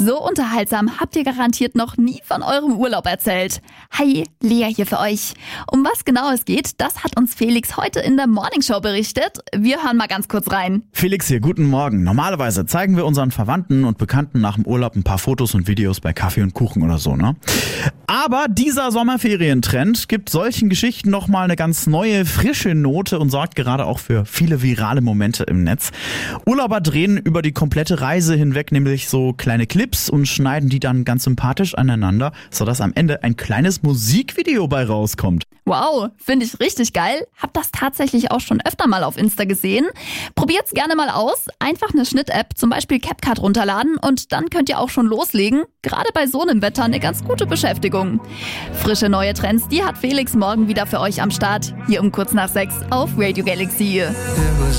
So unterhaltsam habt ihr garantiert noch nie von eurem Urlaub erzählt. Hi, Lea hier für euch. Um was genau es geht, das hat uns Felix heute in der Morningshow berichtet. Wir hören mal ganz kurz rein. Felix hier, guten Morgen. Normalerweise zeigen wir unseren Verwandten und Bekannten nach dem Urlaub ein paar Fotos und Videos bei Kaffee und Kuchen oder so, ne? Aber dieser Sommerferientrend gibt solchen Geschichten nochmal eine ganz neue, frische Note und sorgt gerade auch für viele virale Momente im Netz. Urlauber drehen über die komplette Reise hinweg nämlich so kleine Clips und schneiden die dann ganz sympathisch aneinander, sodass am Ende ein kleines Musikvideo bei rauskommt. Wow, finde ich richtig geil. Hab das tatsächlich auch schon öfter mal auf Insta gesehen. Probiert's gerne mal aus. Einfach eine Schnitt-App, zum Beispiel CapCut runterladen und dann könnt ihr auch schon loslegen. Gerade bei so einem Wetter eine ganz gute Beschäftigung. Frische neue Trends, die hat Felix morgen wieder für euch am Start. Hier um kurz nach 6 auf Radio Galaxy.